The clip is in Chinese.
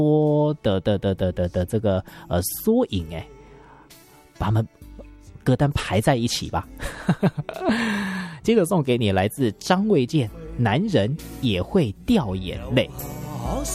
多的这个缩影哎，把他们歌单排在一起吧。接着送给你来自张卫健，男人也会掉眼泪。